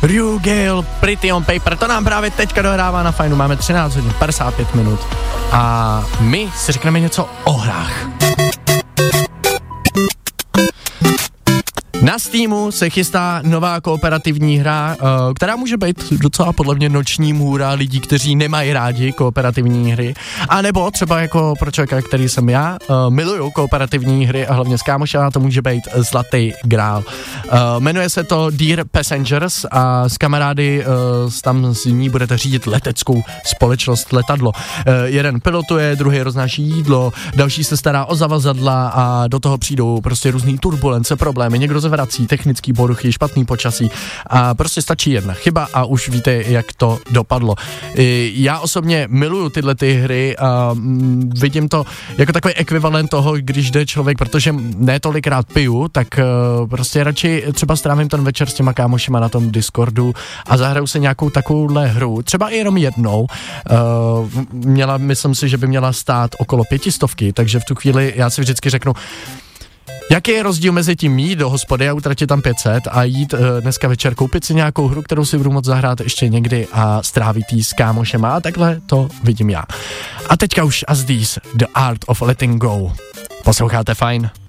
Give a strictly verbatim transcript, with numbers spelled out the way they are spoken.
Ryu Gale, Pretty on Paper, to nám právě teďka dohrává na Fajnu, máme třináct hodin, padesát pět minut a my si řekneme něco o hrách. Na Steamu se chystá nová kooperativní hra, která může být docela podle mě noční můra lidí, kteří nemají rádi kooperativní hry, a nebo třeba jako pro člověka, který jsem já, miluju kooperativní hry a hlavně s kámošema to může být zlatý grál. Jmenuje se to Dear Passengers a s kamarády tam z ní budete řídit leteckou společnost letadlo. Jeden pilotuje, druhý roznáší jídlo, další se stará o zavazadla a do toho přijdou prostě různý turbulence, problémy, někdo se vrací, technický poruchy, špatný počasí a prostě stačí jedna chyba a už víte, jak to dopadlo. Já osobně miluju tyhle ty hry a vidím to jako takový ekvivalent toho, když jde člověk, protože ne tolikrát piju, tak prostě radši třeba strávím ten večer s těma kámošima na tom Discordu a zahraju se nějakou takovouhle hru, třeba i jenom jednou. Měla, myslím si, že by měla stát okolo pětistovky, takže v tu chvíli já si vždycky řeknu, jaký je rozdíl mezi tím jít do hospody a utratit tam pět set a jít uh, dneska večer koupit si nějakou hru, kterou si budu moct zahrát ještě někdy a strávit jí s kámošema a takhle to vidím já. A teďka už as these, The Art of Letting Go. Posloucháte Fajn?